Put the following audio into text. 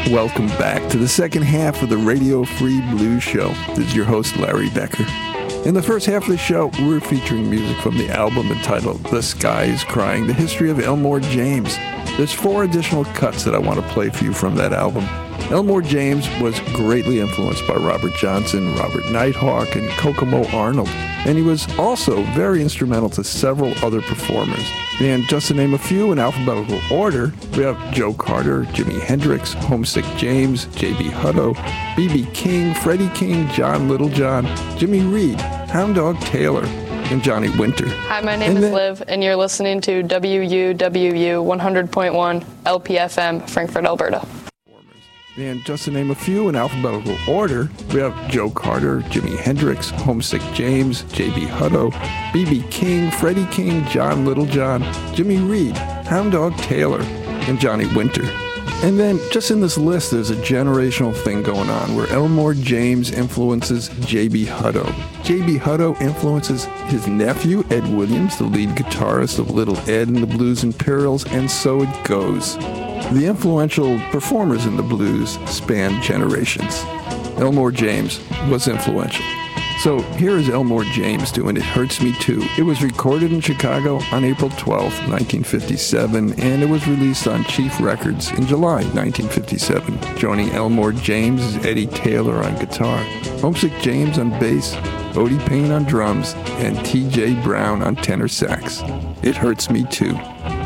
Welcome back to the second half of the Radio Free Blues Show. This is your host, Larry Becker. In the first half of the show, we're featuring music from the album entitled The Sky is Crying, the history of Elmore James. There's 4 additional cuts that I want to play for you from that album. Elmore James was greatly influenced by Robert Johnson, Robert Nighthawk, and Kokomo Arnold, and he was also very instrumental to several other performers. And just to name a few in alphabetical order, we have Joe Carter, Jimi Hendrix, Homesick James, J.B. Hutto, B.B. King, Freddie King, John Littlejohn, Jimmy Reed, Hound Dog Taylor, and Johnny Winter. Hi, my name is Liv, and you're listening to WUWU 100.1 LPFM, Frankfurt, Alberta. And just to name a few in alphabetical order, we have Joe Carter, Jimi Hendrix, Homesick James, J.B. Hutto, B.B. King, Freddie King, John Littlejohn, Jimmy Reed, Hound Dog Taylor, and Johnny Winter. And then, just in this list, there's a generational thing going on where Elmore James influences J.B. Hutto. J.B. Hutto influences his nephew, Ed Williams, the lead guitarist of Little Ed and the Blues Imperials, and so it goes. The influential performers in the blues span generations. Elmore James was influential. So here is Elmore James doing It Hurts Me Too. It was recorded in Chicago on April 12, 1957, and it was released on Chief Records in July 1957. Joining Elmore James is Eddie Taylor on guitar, Homesick James on bass, Odie Payne on drums, and T.J. Brown on tenor sax. It Hurts Me Too.